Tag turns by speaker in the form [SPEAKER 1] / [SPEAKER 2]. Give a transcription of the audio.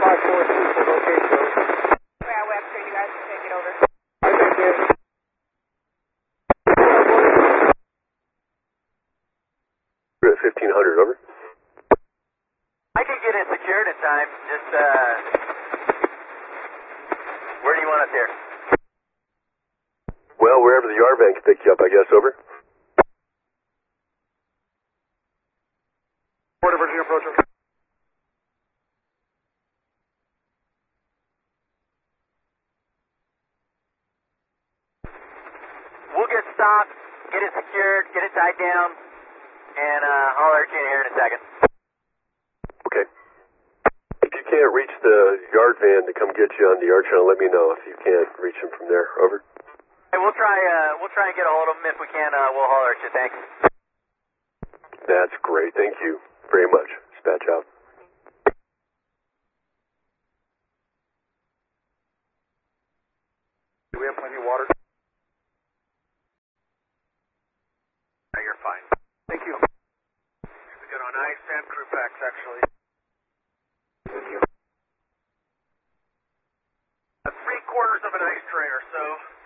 [SPEAKER 1] 542 for location.
[SPEAKER 2] Yeah, Webster, you guys can take it over.
[SPEAKER 1] I think it.
[SPEAKER 3] We're at 1500, over.
[SPEAKER 4] I can get it secured in time. Just, where do you want us here?
[SPEAKER 3] Well, wherever the yard van can pick you up, I guess, over.
[SPEAKER 1] Port of Virginia approach.
[SPEAKER 4] We'll get stopped, get it secured, get it tied down, and I'll alert you in here in a second.
[SPEAKER 3] Okay. If you can't reach the yard van to come get you on the yard channel, let me know if you can't reach him from there, over.
[SPEAKER 4] Hey, we'll try and get a hold of him. If we can, we'll holler at you. Thanks.
[SPEAKER 3] That's great. Thank you very much. Dispatch out.
[SPEAKER 1] Do we have plenty of water?
[SPEAKER 4] No, you're fine.
[SPEAKER 1] Thank you.
[SPEAKER 4] We got on ice and crew packs, actually.
[SPEAKER 1] Thank you.
[SPEAKER 4] 3/4 of an ice tray or so.